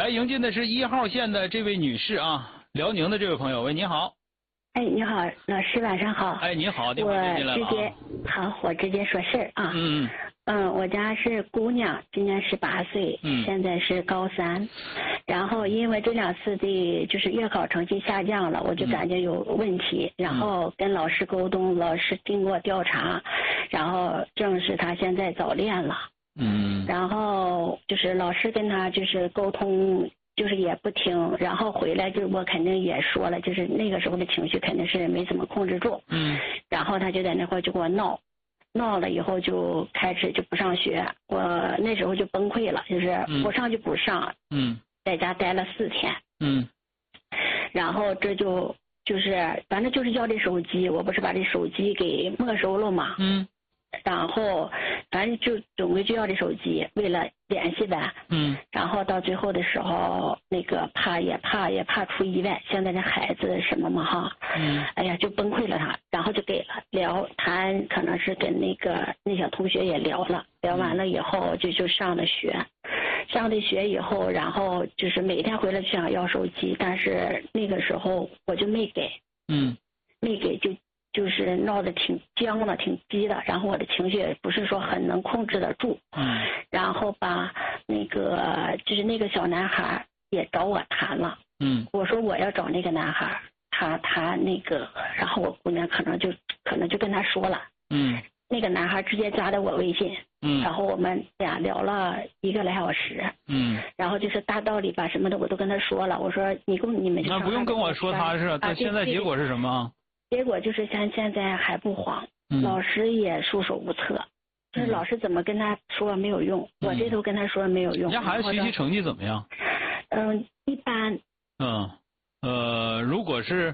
来迎进的是1号线的这位女士啊，辽宁的这位朋友，喂，你好。 哎，你好，老师，晚上好。 哎，你好，电话接进来了啊。 我直接说事儿啊。我家是姑娘，今年18岁，现在是高3，然后因为这2次的就是月考成绩下降了，我就感觉有问题，然后跟老师沟通，老师经过调查，然后证实她现在早恋了。然后就是老师跟她就是沟通。就是也不听，然后回来就我肯定也说了，就是那个时候的情绪肯定是没怎么控制住。然后他就在那块就给我闹了以后就开始就不上学，我那时候就崩溃了，就是不上就不上。在家待了4天。然后这就是反正就是要这手机，我不是把这手机给没收了嘛。然后反正就总归就要这手机，为了联系呗。然后到最后的时候，那个也怕出意外，现在这孩子什么嘛哈。哎呀，就崩溃了他，然后就给了聊谈，可能是跟那小同学也聊了，聊完了以后就上了学以后，然后就是每天回来就想要手机，但是那个时候我就没给。没给就是闹得挺僵了，挺激的，然后我的情绪也不是说很能控制得住。然后吧，就是那个小男孩也找我谈了。我说我要找那个男孩，他然后我姑娘可能就跟他说了。那个男孩直接加的我微信。然后我们俩聊了1个来小时。然后就是大道理吧什么的我都跟他说了，我说你们那不用跟我说他是，但现在结果是什么？ 结果就是现在还不黄。老师也束手无策，就是老师怎么跟他说没有用，我这头跟他说没有用。 人家孩子学习成绩怎么样？ 一般。 如果是